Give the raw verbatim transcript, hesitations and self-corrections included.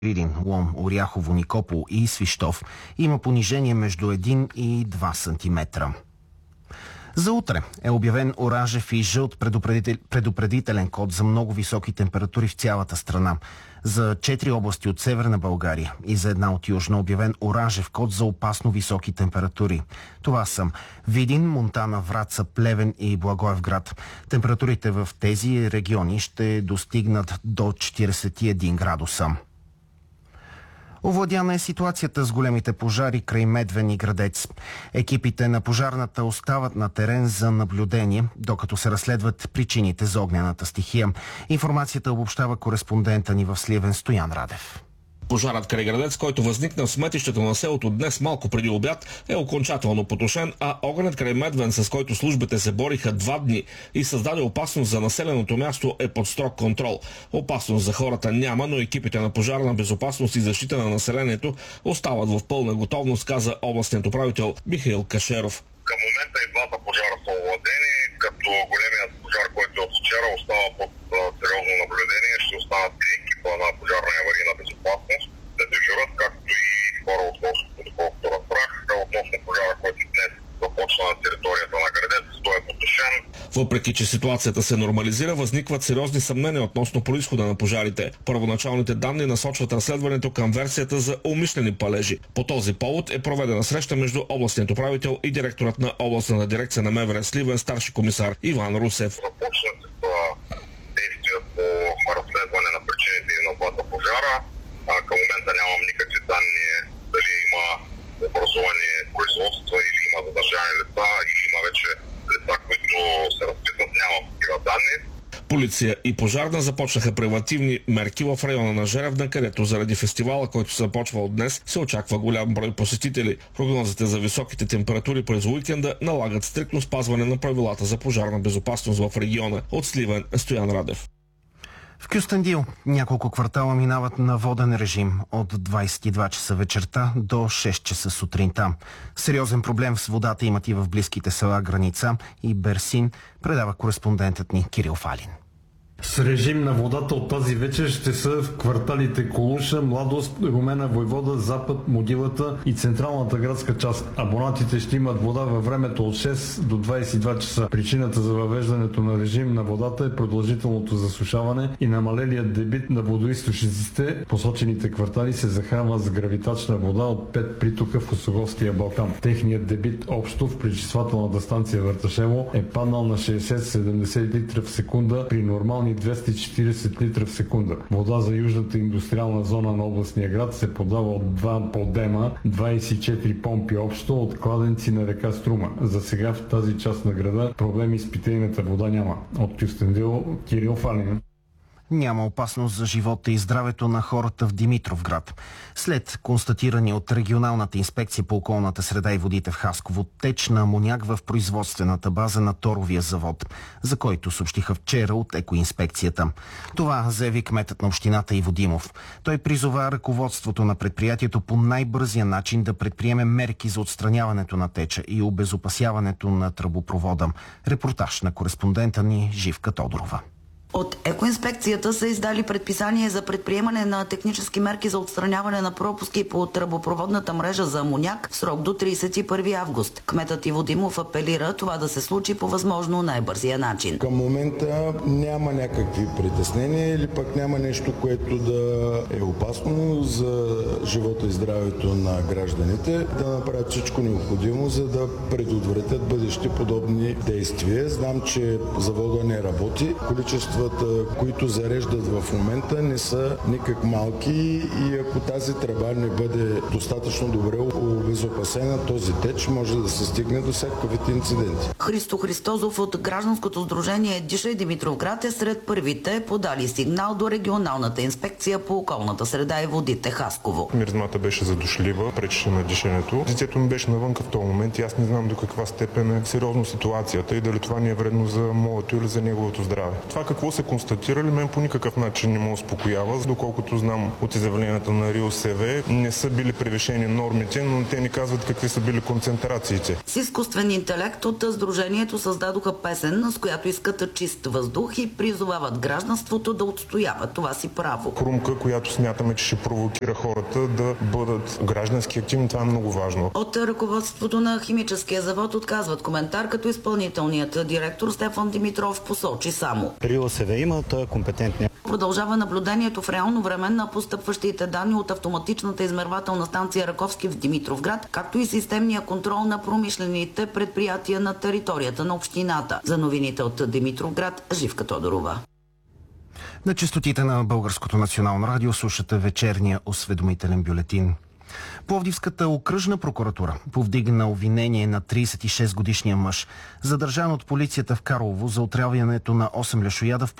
Видин, Лом, Оряхово, Никопол и Свищов има понижение между един и два сантиметра. За утре е обявен оранжев и жълт предупредител, предупредителен код за много високи температури в цялата страна. За четири области от Северна България и за една от Южна обявен оранжев код за опасно високи температури. Това са Видин, Монтана, Враца, Плевен и Благоевград. Температурите в тези региони ще достигнат до четиридесет и един градуса. Овладяна е ситуацията с големите пожари край Медвен и Градец. Екипите на пожарната остават на терен за наблюдение, докато се разследват причините за огнената стихия. Информацията обобщава кореспондента ни в Сливен Стоян Радев. Пожарът край Градец, който възникна в сметището на селото днес малко преди обяд, е окончателно потушен, а огънят край Медвен, с който службите се бориха два дни и създаде опасност за населеното място, е под строг контрол. Опасност за хората няма, но екипите на пожарна безопасност и защита на населението остават в пълна готовност, каза областният управител Михаил Кашеров. Към момента и двата пожара са овладени, като големият пожар, който е от вчера, остава под сериозно наблюдение. Ще останат и екипа на пожарна и аварийна безопасност да дежурат, както и хора от Волското, доколкото разбрах. Относно пожара, който днес започна на територията на Градец, той е потушен. Въпреки че ситуацията се нормализира, възникват сериозни съмнения относно произхода на пожарите. Първоначалните данни насочват разследването към версията за умишлени палежи. По този повод е проведена среща между областният управител и директорът на областната дирекция на МВР Сливен, старши комисар Иван Русев. Започнат действия по разследване на причините на двата пожара. А, към момента нямам никакви данни дали има образувани производства или има задържани лица, или има вече лица, които се разпитват, нямам такива данни. Полиция и пожарна започнаха превантивни мерки в района на Жеревна, където заради фестивала, който се започва от днес, се очаква голям брой посетители. Прогнозите за високите температури през уикенда налагат стриктно спазване на правилата за пожарна безопасност в региона. От Сливен, Стоян Радев. В Кюстендил няколко квартала минават на воден режим от двадесет и два часа вечерта до шест часа сутринта. Сериозен проблем с водата имат и в близките села Граница и Берсин, предава кореспондентът ни Кирил Фалин. С режим на водата от тази вечер ще са в кварталите Колуша, Младост, Румена, Войвода, Запад, Могилата и централната градска част. Абонатите ще имат вода във времето от шест до двадесет и два часа. Причината за въвеждането на режим на водата е продължителното засушаване и намалелият дебит на водоизточниците. Посочените квартали се захранват с гравитачна вода от пет притока в Осоговския Балкан. Техният дебит общо в пречиствателната станция Върташево е паднал на шейсет до седемдесет литра в секунда при нормални двеста и четиридесет литра в секунда. Вода за южната индустриална зона на областния град се подава от два подема, двадесет и четири помпи общо от кладенци на река Струма. За сега в тази част на града проблеми с питейната вода няма. От Кюстендил, Кирил Фалин. Няма опасност за живота и здравето на хората в Димитровград. След констатирани от регионалната инспекция по околната среда и водите в Хасково теч на амоняк в производствената база на торовия завод, за който съобщиха вчера от екоинспекцията. Това заяви кметът на общината Иво Димов. Той призова ръководството на предприятието по най-бързия начин да предприеме мерки за отстраняването на теча и обезопасяването на тръбопровода. Репортаж на кореспондента ни Живка Тодорова. От екоинспекцията са издали предписание за предприемане на технически мерки за отстраняване на пропуски по тръбопроводната мрежа за амоняк в срок до тридесет и първи август. Кметът Иво Димов апелира това да се случи по възможно най-бързия начин. Към момента няма някакви притеснения или пък няма нещо, което да е опасно за живота и здравето на гражданите, да направят всичко необходимо, за да предотвратят бъдещи подобни действия. Знам, че завода не работи. Количество които зареждат в момента, не са никак малки и ако тази тръба не бъде достатъчно добре обезопасена, този теч може да се стигне до всякакви инциденти. Христо Христозов от гражданското сдружение Дишай Димитровград е сред първите подали сигнал до регионалната инспекция по околната среда и водите Хасково. Миризмата беше задушлива, пречеше на дишането. Детето ми беше навънка в този момент и аз не знам до каква степен е сериозно ситуацията и дали това не е вредно за моето или за неговото здраве. Това какво какво са констатирали, мен по никакъв начин не ме успокоява. Доколкото знам от изявленията на РИОСВ, не са били превишени нормите, но те ни казват какви са били концентрациите. С изкуствен интелект от Сдружението създадоха песен, с която искат чист въздух и призовават гражданството да отстоява това си право. Хрумка, която смятаме, че ще провокира хората да бъдат граждански активни, това е много важно. От ръководството на химическия завод отказват коментар, като изпълнителният директор Стефан Димитров посочи само. РИОСВ има, той е компетентен. Продължава наблюдението в реално време на постъпващите данни от автоматичната измервателна станция Раковски в Димитровград, както и системния контрол на промишлените предприятия на територията на общината. За новините от Димитровград, Живка Тодорова. На честотите на Българското национално радио слушате вечерния осведомителен бюлетин. Пловдивската окръжна прокуратура повдигна обвинение на тридесет и шест годишния мъж, задържан от полицията в Карлово за отравянето на осем лешояда в